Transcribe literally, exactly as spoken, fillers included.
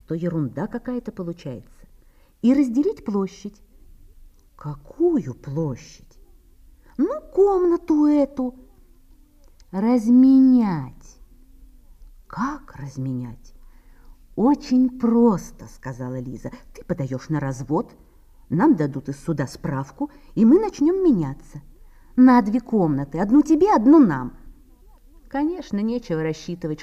то ерунда какая-то получается. И разделить площадь. Какую площадь? Ну, комнату эту. Разменять. Как разменять? Очень просто, сказала Лиза. Ты подаешь на развод, нам дадут из суда справку, и мы начнем меняться. На две комнаты, одну тебе, одну нам. Конечно, нечего рассчитывать,